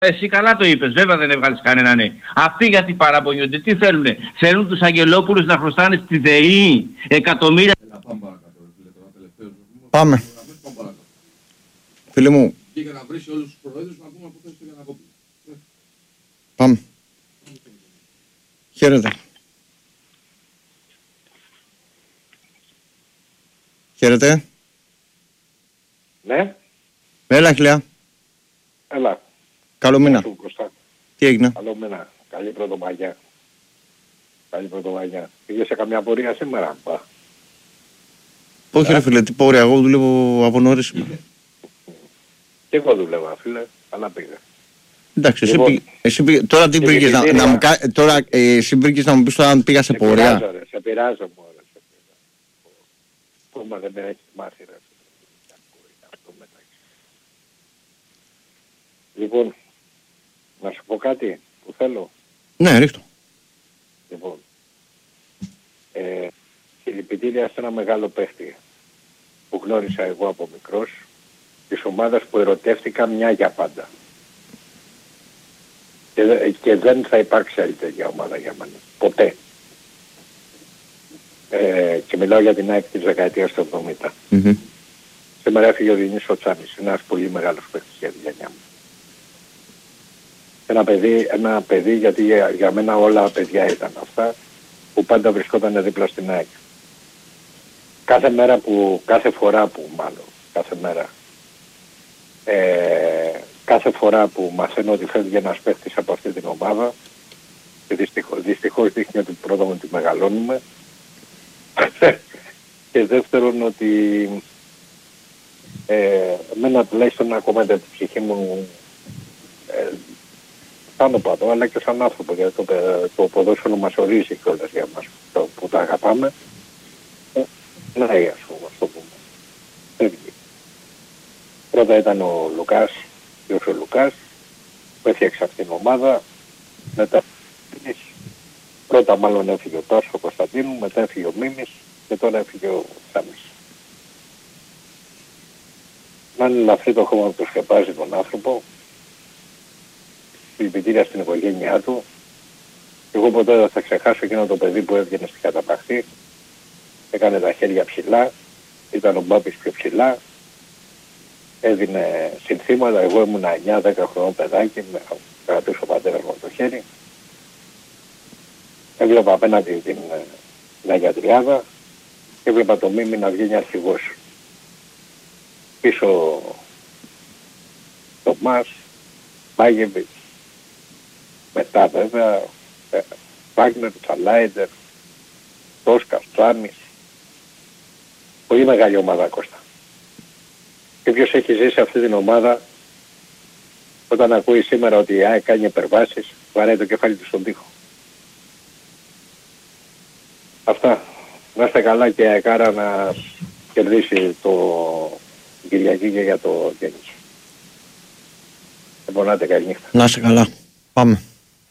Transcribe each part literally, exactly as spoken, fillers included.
Εσύ καλά το είπες, βέβαια δεν έβγαλες κανένα ναι. Αυτοί γιατί παραπονιούνται, τι θέλουνε. Θέλουν τους Αγγελόπουλους να χρωστάνε στη ΔΕΗ εκατομμύρια. Πάμε. Φίλε μου. Πάμε. Χαίρετε. Χαίρετε. Ναι. Έλα, Χιλιά. Έλα. Καλό μήνα. Τι έγινε? Καλό μήνα. Καλή πρωτομαγιά. Καλή πρωτομαγιά. Πήγες σε καμιά πορεία σήμερα? Πα. Όχι ρε φίλε, τι πορεία. Εγώ δουλεύω από νωρίς. Και εγώ δουλεύω φίλε, αλλά πήγα. Εντάξει, εσύ, πήγ, εσύ πήγ, τώρα τι πήγες να, να μου κάνει, τώρα ε, εσύ πήγες να μου πεις τώρα αν πήγα σε, σε πορεία. Πειράζω, ρε, σε πειράζω μόνο, σε πειράζω. Ακόμα δεν με έχεις μάθει ρε. Λοιπόν, να σου πω κάτι που θέλω. Ναι, ρίχτω. Λοιπόν, ε, συλληπιτήρια σε ένα μεγάλο παίχτη που γνώρισα εγώ από μικρός, της ομάδας που ερωτεύτηκα μια για πάντα. Και, και δεν θα υπάρξει άλλη τέτοια ομάδα για μένα. Ποτέ. Ε, και μιλάω για την ΑΕΚ της δεκαετίας του εβδομήντα. Mm-hmm. Σήμερα έφυγε ο Διονύσης Τσάνης, ένας πολύ μεγάλος παίκτης για τη γενιά μου. Ένα παιδί, ένα παιδί γιατί για, για μένα όλα παιδιά ήταν αυτά, που πάντα βρισκόταν δίπλα στην ΑΕΚ. Κάθε μέρα που, κάθε φορά που μάλλον, κάθε μέρα, ε, κάθε φορά που μαθαίνω ότι φεύγει ένας παίκτης από αυτή την ομάδα, και δυστυχώς, δυστυχώς δείχνει ότι πρώτα μου τη μεγαλώνουμε, και δεύτερον ότι ε, εμένα τουλάχιστον ακόμα την ψυχή μου ε, πάνω πατώ, αλλά και σαν άνθρωπο, γιατί το, το ποδόσφαιρο μας ορίζει κιόλας για μας το, που τα αγαπάμε. Ε, να ας πούμε, ας το πούμε. Φεύγει. Πρώτα ήταν ο Λουκάς, ποιος ο Λουκάς, που έφτιαξε αυτήν την ομάδα, μετά πρώτα μάλλον έφυγε ο Τάσο Κωνσταντίνου, μετά έφυγε ο Μίμης και τώρα έφυγε ο Σάμις. Να είναι ελαφρύ το χώμα που το σκεπάζει τον άνθρωπο, συλληπιτήρια στην οικογένειά του. Εγώ ποτέ δεν θα ξεχάσω εκείνο το παιδί που έβγαινε στην καταπαχτή, έκανε τα χέρια ψηλά, ήταν ο Μπάπης πιο ψηλά, έδινε συνθήματα, εγώ ήμουν εννιά δέκα χρονών παιδάκι, με κρατούσε ο πατέρας μου το χέρι. Έβλεπα απέναντι την Λαγιατριάδα και έβλεπα το Μίμη να βγαίνει αρχηγός. Πίσω το Μας, Μάγεβιτς, μετά βέβαια Βάγνερ, Τσαλάιντερ, Τόσκας, Τσάνης. Πολύ μεγάλη ομάδα, Κώστα. Και ποιος έχει ζήσει αυτή την ομάδα, όταν ακούει σήμερα ότι η ΑΕΚ κάνει επερβάσεις, βαράει το κεφάλι του στον τοίχο. Αυτά. Να είστε καλά και η ΑΕΚάρα να κερδίσει το Κυριακή και για το τένις. Επονάτε, καλή νύχτα. Να είστε καλά. Πάμε.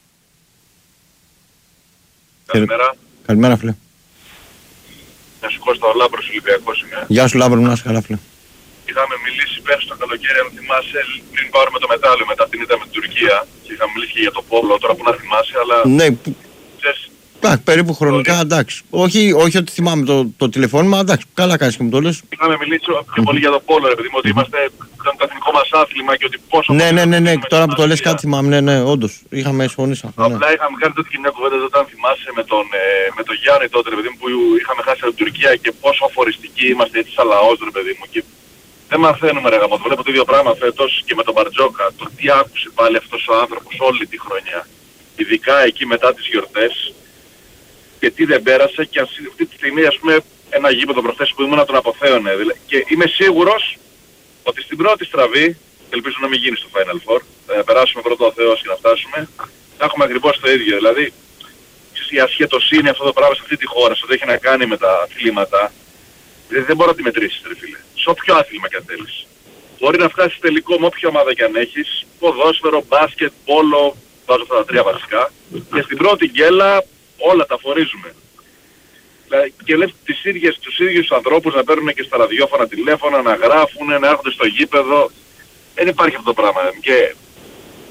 Καλημέρα. Καλημέρα, φίλε. Να σου Κώστα, ο Λάμπρος Ολυμπιακός είμαι. Γεια σου, Λάμπρο, να είσαι καλά, φίλε. Είχαμε μιλήσει πέρσι το καλοκαίρι, αν θυμάσαι, πριν πάρουμε το μετάλλιο μετά την ήττα με την Τουρκία. Και είχαμε μιλήσει και για το πόλο, τώρα που να θυμάσαι, αλλά... Ναι, ξέρεις, εντάξει, περίπου χρονικά, Sorry. εντάξει. Όχι, όχι ότι θυμάμαι το, το τηλεφώνημα, εντάξει, καλά κάνεις και μου το λες. είχαμε μιλήσει πιο πολύ για το πόλο, ρε παιδί μου, ότι είμαστε ήταν το εθνικό μας άθλημα και ότι πόσο... Ναι, ναι, ναι, ναι, με τώρα την που το λες Ασία. κάτι θυμάμαι, ναι, ναι, όντως. Είχαμε συμφωνήσει αυτό. Ναι. Απλά είχαμε κάνει τότε και μια κουβέντα όταν θυμάσαι με τον, ε, με τον Γιάννη τότε, ρε παιδί μου, που είχαμε χάσει από την Τουρκία και πόσο αφοριστικοί είμαστε έτσι σαν λαός, ρε παιδί μου. Και δεν μαθαίνουμε, ρε γαμώ, βλέπω το ίδιο πράγμα φέτος και με τον Μπαρτζόκα. Το τι άκουσε πάλι αυτός ο άνθρωπος όλη τη χρονιά. Ειδικά εκεί μετά τις γιορτές. Και τι δεν πέρασε και αυτή τη στιγμή, ας πούμε, ένα γήπεδο προχθές που ήμουν να τον αποθέωνε. Και είμαι σίγουρος ότι στην πρώτη στραβή, ελπίζω να μην γίνει στο Final Four, θα περάσουμε πρώτο ο Θεός και να φτάσουμε, θα έχουμε ακριβώς το ίδιο. Δηλαδή, η ασχετοσύνη αυτό το πράγμα σε αυτή τη χώρα, σε ό,τι έχει να κάνει με τα αθλήματα, δηλαδή δεν μπορεί να τη μετρήσεις, ρε φίλε. Σε όποιο άθλημα και αν θέλεις. Μπορεί να φτάσεις τελικό με όποια ομάδα και αν έχεις, ποδόσφαιρο, μπάσκετ, πόλο, βάζω αυτά τα τρία βασικά, και στην πρώτη γκέλα όλα τα φορίζουμε. Και λες τις ίδιες, τους ίδιους ανθρώπους να παίρνουν και στα ραδιόφωνα τηλέφωνα, να γράφουν, να έρχονται στο γήπεδο. Δεν υπάρχει αυτό το πράγμα. Και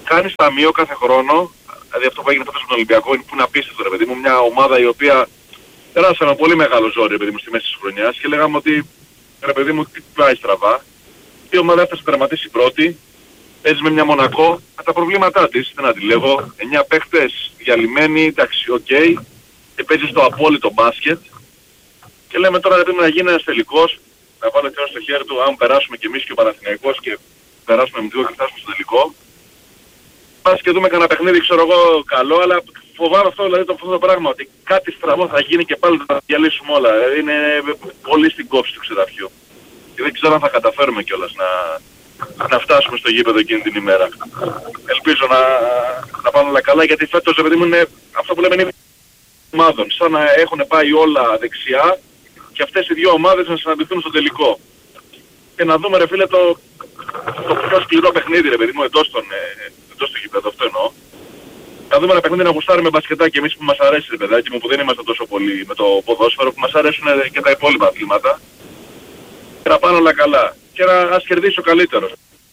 κάνεις ταμείο κάθε χρόνο, δηλαδή αυτό που έγινε φέτος με τον Ολυμπιακό είναι που είναι απίστευτο ρε παιδί μου, μια ομάδα η οποία περάσαμε πολύ μεγάλο ζόρι ρε παιδί μου στη μέση της χρονιάς και λέγαμε ότι ρε παιδί μου τι πάει στραβά. Η ομάδα έφτασε να τερματίσει πρώτη, παίζει με μια Μονακό, με τα προβλήματά της, δεν αντιλέγω, εννιά παίχτες διαλυμένοι, εντάξει, οκ, okay, και παίζει στο απόλυτο μπάσκετ και λέμε τώρα πρέπει να γίνει ένας τελικός, να βάλει Θεός στο χέρι του, αν περάσουμε κι εμείς και ο Παναθηναϊκός και περάσουμε με δύο και φτάσουμε στο τελικό. Πας και δούμε κανένα παιχνίδι, ξέρω εγώ, καλό, αλλά φοβάμαι αυτό, δηλαδή το, αυτό το πράγμα, ότι κάτι στραβό θα γίνει και πάλι θα διαλύσουμε όλα. Δηλαδή είναι πολύ στην κόψη του ξεδαφιού. Και δεν ξέρω αν θα καταφέρουμε κιόλας να, να φτάσουμε στο γήπεδο εκείνη την ημέρα. Ελπίζω να, να πάνε όλα καλά, γιατί φέτος, επειδή μου είναι αυτό που λέμε είναι ομάδων, σαν να έχουν πάει όλα δεξιά και αυτές οι δύο ομάδες να συναντηθούν στο τελικό. Και να δούμε ρε φίλε το, το πιο σκληρό παιχνίδι ρε παιδί μου εντός, των, εντός του γήπεδου, αυτό εννοώ. Να δούμε ένα παιχνίδι να γουστάρουμε μπασκετάκι εμείς που μας αρέσει ρε παιδάκι μου, που δεν είμαστε τόσο πολύ με το ποδόσφαιρο, που μας αρέσουν και τα υπόλοιπα αθλήματα. Και να πάνε όλα καλά. Και να ας κερδίσει ο καλύτερος.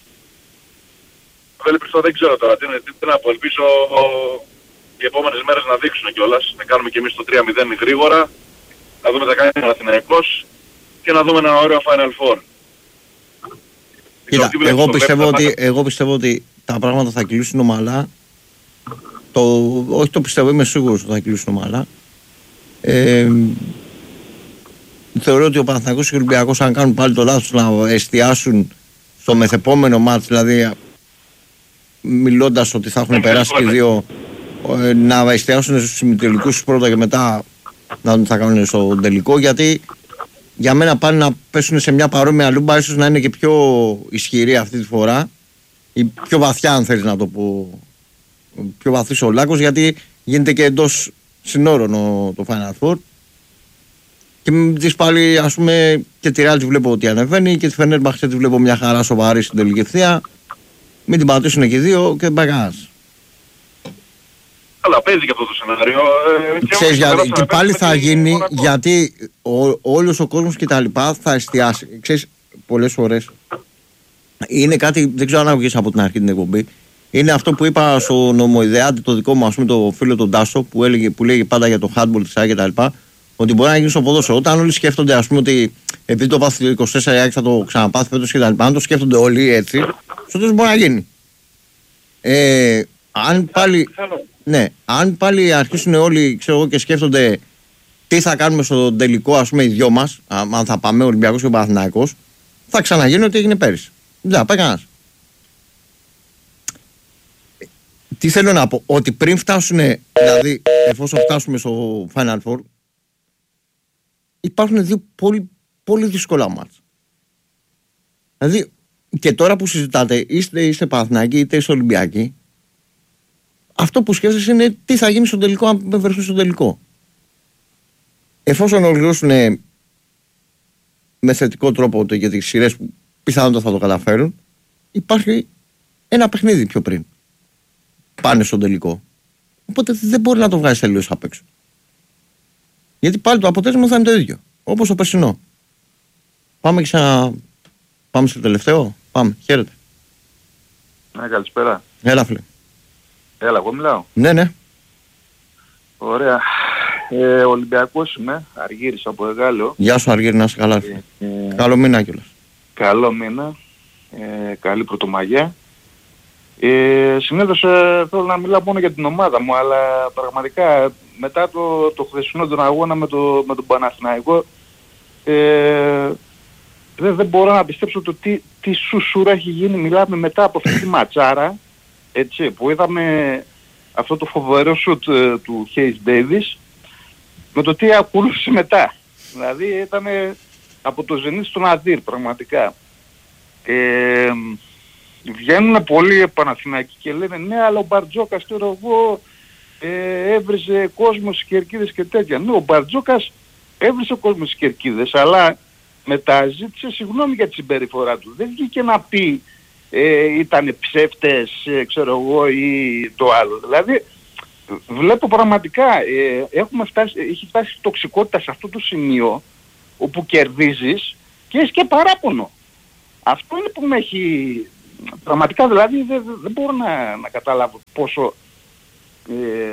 Δεν ξέρω τώρα τι, τι, τι να πω, ελπίζω οι επόμενες μέρες να δείξουν κιόλας, να κάνουμε κι εμείς το τρία μηδέν γρήγορα, να δούμε τα κάνει ο Παναθηναϊκός και να δούμε ένα ωραίο Final Four. Κοίτα, εγώ πιστεύω, ότι, εγώ πιστεύω ότι τα πράγματα θα κυλήσουν ομαλά. Το, όχι το πιστεύω, είμαι σίγουρος ότι θα κυλήσουν ομαλά. Ε, θεωρώ ότι ο Παναθηναϊκός και ο Ολυμπιακός, αν κάνουν πάλι το λάθος να εστιάσουν στο μεθεπόμενο μάτς, δηλαδή μιλώντας ότι θα έχουν περάσει και δύο, να εστιάσουν στους ημιτελικούς πρώτα και μετά να δουν τι θα κάνουν στο τελικό, γιατί για μένα πάνε να πέσουν σε μια παρόμοια λούμπα, ίσως να είναι και πιο ισχυρή αυτή τη φορά ή πιο βαθιά, αν θέλεις να το πω, πιο βαθύς ο λάκκος, γιατί γίνεται και εντός συνόρων το Final Four. Και με τις πάλι, ας πούμε, και τη Real τη βλέπω ότι ανεβαίνει και τη Fenerbahçe τη βλέπω μια χαρά σοβαρή στην τελική ευθεία. Μην την πατήσουν και δύο και μπαγκάς. Αλλά παίζει και αυτό το σενάριο. Ε, Ξέρεις, για, και πάλι θα γίνει, γιατί ο, όλος ο κόσμος και τα λοιπά θα εστιάσει. Ξέρεις, πολλές φορές είναι κάτι, δεν ξέρω αν άκουγες από την αρχή την εκπομπή, είναι αυτό που είπα στον ομοειδεάτη το δικό μου, ας πούμε, το φίλο τον Τάσο, που, έλεγε, που λέγει πάντα για το handball της ΑΕΚ και τα λοιπά, ότι μπορεί να γίνει στο ποδόσφαιρο. Όταν όλοι σκέφτονται, ας πούμε, ότι επειδή το πάθει το είκοσι τέσσερα η ΑΕΚ θα το ξαναπάθει φέτος και τα λοιπά, αν το σκέφτονται όλοι έτσι, στο τέλος μπορεί να γίνει. Ε, αν πάλι, ναι, αν πάλι αρχίσουν όλοι, ξέρω εγώ, και σκέφτονται τι θα κάνουμε στο τελικό, ας πούμε, οι δυο μας, αν θα πάμε ο Ολυμπιακός και ο Παναθηναϊκός, θα ξαναγίνει ό,τι έγινε πέρυσι. Δεν θα πάει κανένας. Τι θέλω να πω, ότι πριν φτάσουν, δηλαδή εφόσον φτάσουμε στο Final Four, υπάρχουν δύο πολύ, πολύ δύσκολα μάτς. Δηλαδή, και τώρα που συζητάτε, είστε, είστε Παναθηναϊκοί είτε είστε Ολυμπιακοί, αυτό που σκέφτεσαι είναι τι θα γίνει στο τελικό, αν βρεθούν στο τελικό. Εφόσον ολοκληρώσουν με θετικό τρόπο για τις σειρές που πιθανότατα θα το καταφέρουν, υπάρχει ένα παιχνίδι πιο πριν. Πάνε στο τελικό. Οπότε δεν μπορεί να το βγάλει τελείως απ' έξω. Γιατί πάλι το αποτέλεσμα θα είναι το ίδιο. Όπως το περσινό. Πάμε και σαν... Πάμε στο τελευταίο. Πάμε. Χαίρετε. Ναι, καλησπέρα. Έλα, φίλε. Έλα, εγώ μιλάω. Ναι, ναι. Ωραία. Ε, Ολυμπιακός είμαι. Αργύρης από Εγάλεο. Γεια σου, Αργύρη, να είσαι καλά. Ε, ε, καλό μήνα κιόλας. Καλό μήνα. Ε, καλή Πρωτομαγιά. Ε, συνήθως ε, θέλω να μιλάω μόνο για την ομάδα μου, αλλά πραγματικά μετά το, το χθεσινό τον αγώνα με, το, με τον Παναθηναϊκό ε, δεν, δεν μπορώ να πιστέψω το τι, τι σουσούρα έχει γίνει. Μιλάμε μετά από αυτή τη ματσάρα, έτσι, που είδαμε αυτό το φοβερό σουτ ε, του Χέις Ντέιβις με το τι ακολούθησε μετά. Δηλαδή ήταν από το Ζενίτ στον Αδύρ πραγματικά. Ε, Βγαίνουν πολλοί Παναθηναϊκοί και λένε ναι, αλλά ο Μπαρτζόκας τώρα εγώ ε, έβριζε κόσμο στις κερκίδες και τέτοια. Ναι, ο Μπαρτζόκας έβριζε κόσμο στις κερκίδες, αλλά μετά ζήτησε συγγνώμη για τη συμπεριφορά του. Δεν βγήκε να πει ε, ήταν ψεύτες, ε, ξέρω εγώ, ή το άλλο. Δηλαδή βλέπω πραγματικά ε, έχουμε φτάσει, έχει φτάσει τοξικότητα σε αυτό το σημείο όπου κερδίζεις και έχεις και παράπονο. Αυτό είναι που με έχει πραγματικά δηλαδή δεν, δεν μπορώ να, να καταλάβω πόσο, ε,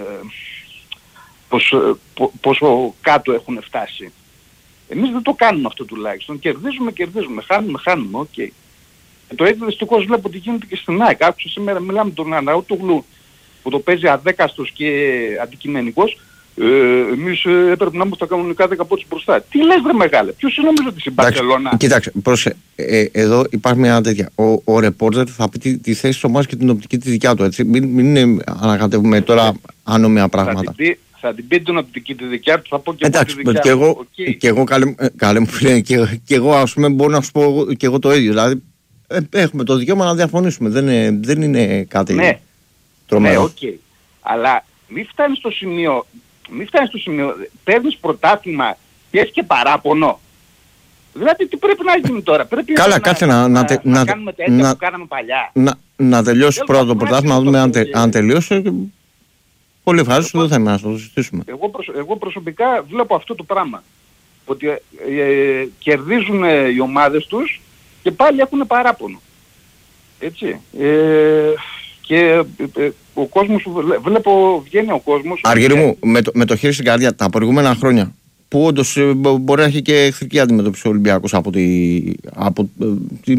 πόσο, πο, πόσο κάτω έχουν φτάσει. Εμείς δεν το κάνουμε αυτό τουλάχιστον. Κερδίζουμε, κερδίζουμε, χάνουμε, χάνουμε, οκ. Okay. Το ίδιο δυστυχώς βλέπω ότι γίνεται και στην ΑΕΚ. Άκουσα σήμερα, μιλάμε με τον Αναούτογλου που το παίζει αδέκαστος και αντικειμενικός. Ε, εμείς ε, έπρεπε να είμαστε στα κανονικά δέκα πόντους μπροστά. Τι λες βρε μεγάλε, ποιος νομίζω ότι στην Μπαρσελόνα. Κοίταξε, πρόσεχε, ε, εδώ υπάρχει μια τέτοια. Ο, ο ρεπόρτερ θα πει τη, τη θέση της ομάδας και την οπτική τη δικιά του. Έτσι. Μην, μην είναι ανακατεύουμε τώρα άνομια πράγματα. Θα την πει, θα την πει την οπτική τη δικιά του, θα πω και εντάξει, εγώ τη δικιά και εγώ, okay. και εγώ καλέ, καλέ μου φίλε, και, και εγώ ας πούμε μπορώ να σου πω και εγώ το ίδιο. Δηλαδή ε, έχουμε το δικαίωμα να διαφωνήσουμε. Δεν είναι, δεν είναι κάτι ναι. τρομερό. Ναι, okay. Αλλά μην φτάνει στο σημείο, μην φτάνει στο σημείο, παίρνεις πρωτάθλημα και έχεις και παράπονο. Δηλαδή τι πρέπει να γίνει τώρα, πρέπει καλά, να, κάτσε να, να, να, να, να κάνουμε τα έτσι που κάναμε παλιά. Να, να τελειώσει Θέλω πρώτα το πρωτάθλημα, να δούμε αν, τε, αν τελειώσει. Πολύ ευχαριστώ, δεν θα είμαι να το συζητήσουμε. Εγώ, προσ, εγώ προσωπικά βλέπω αυτό το πράγμα. Ότι ε, ε, κερδίζουν ε, οι ομάδες τους και πάλι έχουν παράπονο. Έτσι. Ε, και ε, ε, ο κόσμος, βλέπω βγαίνει ο κόσμος. Αργύρι μου, με το, με το χέρι στην καρδιά, τα προηγούμενα χρόνια που όντως ε, μπορεί να έχει και εχθρική αντιμετώπιση ο Ολυμπιακός από τη... Από, ε, τη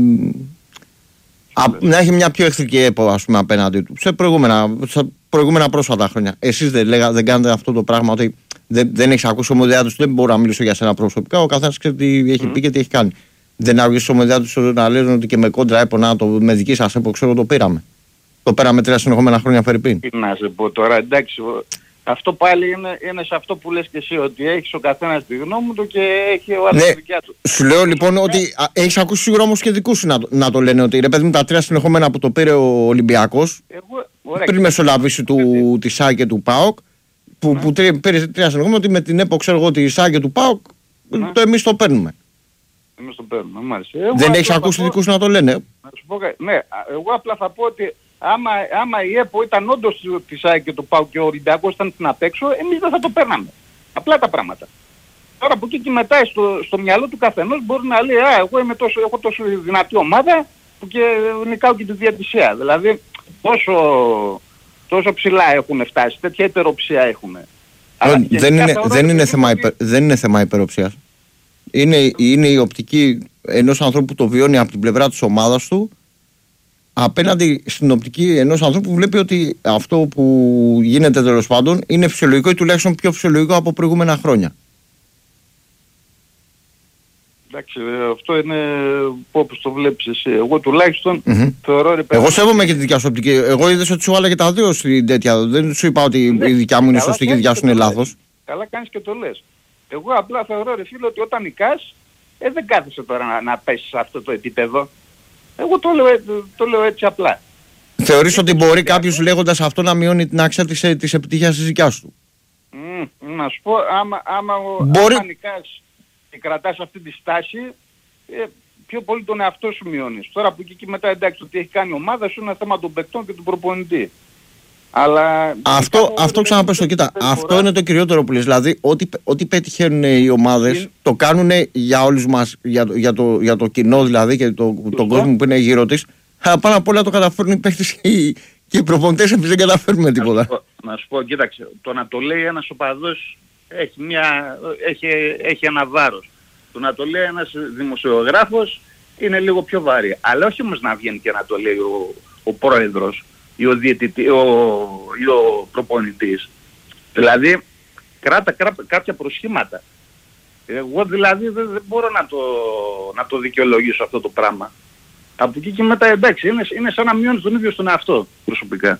α, να έχει μια πιο εχθρική έπο, ας πούμε, απέναντι του. Σε προηγούμενα, σε προηγούμενα πρόσφατα χρόνια. Εσείς δεν, λέγα, δεν κάνετε αυτό το πράγμα, ότι δεν, δεν έχεις ακούσει ομοδιά τους, δεν μπορώ να μιλήσω για σένα προσωπικά, ο καθένας ξέρει τι έχει mm. πει και τι έχει κάνει. Δεν άκουσες ομοδιά τους να λένε ότι και με κόντρα έπο, να το, με δική σας έπο, ξέρω, το πήραμε. Το πέραμε τρία συνεχόμενα χρόνια φερειπίν. Τι να σε πω τώρα, εντάξει. Αυτό πάλι είναι, είναι σε αυτό που λες και εσύ, ότι έχεις ο καθένας τη γνώμη του και έχει ο άλλος ναι, τη δικιά του. Σου λέω λοιπόν ότι α, έχεις ακούσει σίγουρα όμως και δικούς σου να, να το λένε, ότι ρε παιδί μου τα τρία συνεχόμενα που το πήρε ο Ολυμπιακός, Εγώ, ωραία, πριν μεσολαβήσει του, της ΣΑΚ και του ΠΑΟΚ, που, ναι. που τρί, πήρε τρία συνεχόμενα, ότι με την ΕΠΟ ξέρω εγώ τη ΣΑΚ και του ΠΑΟΚ, ναι. το εμείς το παίρνουμε. Εμείς το παίρνουμε, μάλιστα. Δεν έχεις ακούσει πω, δικούς σου να το λένε. Να σου πω, ναι, εγώ απλά θα πω ότι άμα, άμα η ΕΠΟ ήταν όντως της ΑΕΚ και του ΠΑΟΚ και ο Ολυμπιακός ήταν στην απέξω, εμείς δεν θα το παίρναμε. Απλά τα πράγματα. Τώρα από εκεί και μετά στο, στο μυαλό του καθενός μπορεί να λέει «Α, εγώ είμαι τόσο, έχω τόσο δυνατή ομάδα που και νικάω και τη διαιτησία». Δηλαδή τόσο, τόσο ψηλά έχουν φτάσει, τέτοια υπεροψία έχουν. Δεν είναι, δεν, είναι θέμα υπερ, δεν είναι θέμα υπεροψίας. Είναι, είναι η οπτική ενός ανθρώπου που το βιώνει από την πλευρά της ομάδας του απέναντι στην οπτική ενός ανθρώπου που βλέπει ότι αυτό που γίνεται τέλος πάντων είναι φυσιολογικό ή τουλάχιστον πιο φυσιολογικό από προηγούμενα χρόνια. Εντάξει, αυτό είναι όπως το βλέπεις εσύ. Εγώ τουλάχιστον mm-hmm. θεωρώ... Ρε, εγώ σέβομαι και τη δικιά σου οπτική. Εγώ είδες ότι σου άλλαγε τα δύο στην τέτοια. Δεν σου είπα ότι ναι, η δικιά μου είναι σωστή και η δικιά σου είναι λάθος. Καλά κάνεις και το λες. Εγώ απλά θεωρώ ρε φίλε ότι όταν νικάς ε, δεν κάθεσαι τώρα να, να πέσεις σε αυτό το επίπεδο. Εγώ το λέω, το λέω έτσι απλά. Θεωρείς ότι μπορεί κάποιος λέγοντας αυτό να μειώνει την αξία της, της επιτυχίας της δικιάς του? Mm, να σου πω, άμα, άμα, μπορεί... άμα νικάς και κρατάς αυτή τη στάση, ε, πιο πολύ τον εαυτό σου μειώνεις. Τώρα από εκεί και μετά εντάξει, το τι έχει κάνει η ομάδα σου είναι θέμα των παικτών και του προπονητή. Αλλά αυτό, αυτό ξαναπέσω, κοίτα, αυτό φορά... είναι το κυριότερο που λες. Δηλαδή, ό,τι, ό,τι πετυχαίνουν οι ομάδες, είναι... το κάνουν για όλους μας, για, για, το, για το κοινό δηλαδή και το, τον κόσμο που είναι γύρω της. Αλλά πάνω απ' όλα το καταφέρνουν οι παίκτες και οι, και οι προπονητές, εμείς δεν καταφέρνουμε τίποτα. Να σου, πω, να σου πω, κοίταξε, το να το λέει ένας οπαδός έχει, μια, έχει, έχει ένα βάρος. Το να το λέει ένας δημοσιογράφος είναι λίγο πιο βαρύ. Αλλά όχι όμως να βγαίνει και να το λέει ο, ο πρόεδρος ή ο, διαιτητή, ο, ή ο προπονητής. Δηλαδή κράτα κρά, κάποια προσχήματα. Εγώ δηλαδή δεν, δεν μπορώ να το, να το δικαιολογήσω αυτό το πράγμα. Από εκεί και μετά εντάξει είναι, είναι σαν να μειώνεις τον ίδιο στον εαυτό προσωπικά.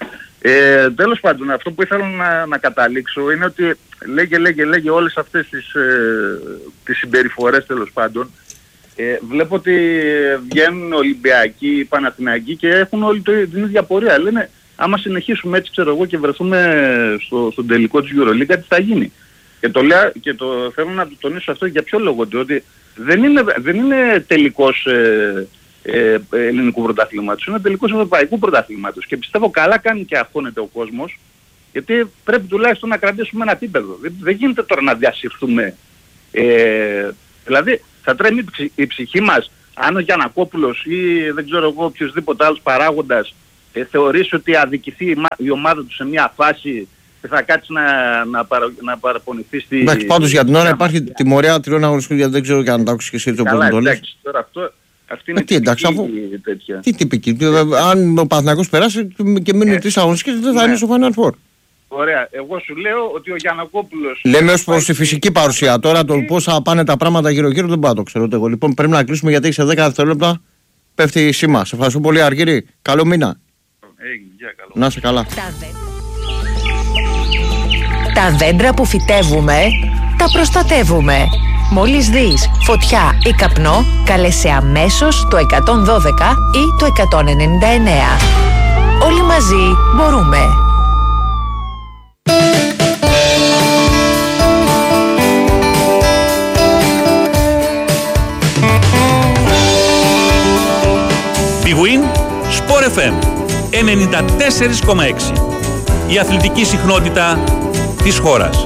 Ε, τέλος πάντων αυτό που ήθελα να, να καταλήξω είναι ότι λέγε λέγε λέγε όλες αυτές τις, ε, τις συμπεριφορές τέλος πάντων. Ε, βλέπω ότι βγαίνουν Ολυμπιακοί, Παναθηναϊκοί και έχουν όλοι το, την ίδια πορεία. Λένε άμα συνεχίσουμε έτσι ξέρω εγώ και βρεθούμε στο, στον τελικό της EuroLeague τι θα γίνει. Και το, λέω, και το θέλω να το τονίσω αυτό για ποιο λόγο, διότι δεν είναι, δεν είναι τελικός ε, ε, ελληνικού πρωταθλήματος, είναι τελικός ευρωπαϊκού πρωταθλήματος και πιστεύω καλά κάνει και αγχώνεται ο κόσμος, γιατί πρέπει τουλάχιστον να κρατήσουμε ένα επίπεδο. Δεν, δεν γίνεται τώρα να διασυρθούμε. Ε, δηλαδή θα τρέμει η ψυχή μας αν ο Γιαννακόπουλος ή δεν ξέρω εγώ οποιοδήποτε άλλος παράγοντας ε, θεωρήσει ότι αδικηθεί η, η ομάδα του σε μια φάση και θα κάτσει να, να, παρα, να παραπονηθεί στη... Εντάξει, πάντως για την ώρα υπάρχει τιμωρία τριών αγωνιστικών, γιατί δεν ξέρω και αν τα άκουσες και εσύ το Καλά, πώς το λες. εντάξει, τώρα αυτό... Αυτή είναι ε, τι εντάξει, αφού... τέτοια. Τι τυπική. Αν ο Παναθηναϊκός περάσει και μείνουν ε, τρεις αγωνιστικές, δεν θα ναι. είναι στο Final Four. Ωραία. Εγώ σου λέω ότι ο Γιαννακόπουλος... Λέμε ως προς τη φυσική παρουσία. Τώρα το πώς θα πάνε τα πράγματα γύρω-γύρω δεν πάω το ξέρω εγώ. Λοιπόν, πρέπει να κλείσουμε γιατί σε δέκα δευτερόλεπτα πέφτει η σήμα. Σε ευχαριστώ πολύ, Αργύρη. Καλό μήνα. Έγινε, για καλό. Να είσαι καλά. Τα δέντρα που φυτεύουμε, τα προστατεύουμε. Μόλις δεις φωτιά ή καπνό, καλέσαι αμέσως το εκατόν δώδεκα ή το εκατόν ενενήντα εννέα. Όλοι μαζί μπορούμε. Big Win Sport εφ εμ ενενήντα τέσσερα κόμμα έξι. Η αθλητική συχνότητα της χώρας.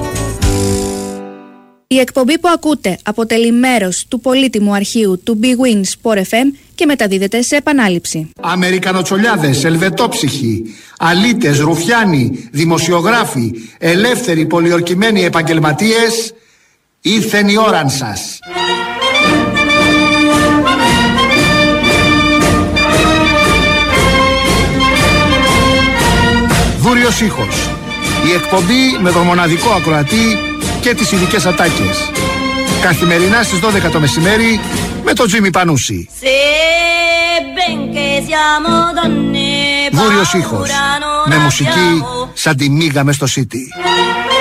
Η εκπομπή που ακούτε αποτελεί μέρος του πολύτιμου αρχείου του Big Win Sport εφ εμ και μεταδίδεται σε επανάληψη. Αμερικανοτσολιάδες, ελβετόψυχοι, αλήτες, ρουφιάνοι, δημοσιογράφοι, ελεύθεροι πολιορκημένοι επαγγελματίες, ήρθεν η ώρα σας. Δούριος ήχος. Η εκπομπή με τον μοναδικό ακροατή και τις ειδικές ατάκες. Καθημερινά στις δώδεκα το μεσημέρι με τον Τζίμι Πανούση. Δούριος ήχος. Με μουσική σαν τη μίγα μες στο City.